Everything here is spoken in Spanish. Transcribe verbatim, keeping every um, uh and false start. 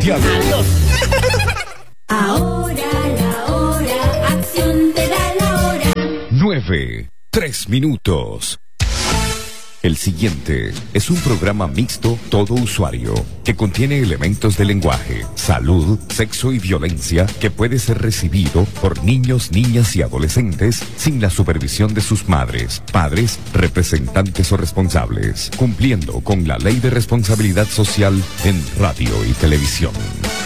mundial. Adiós. Ahora la hora, acción te da la hora. nueve, tres minutos. El siguiente es un programa mixto todo usuario que contiene elementos de lenguaje, salud, sexo y violencia que puede ser recibido por niños, niñas y adolescentes sin la supervisión de sus madres, padres, representantes o responsables, cumpliendo con la Ley de Responsabilidad Social en radio y televisión.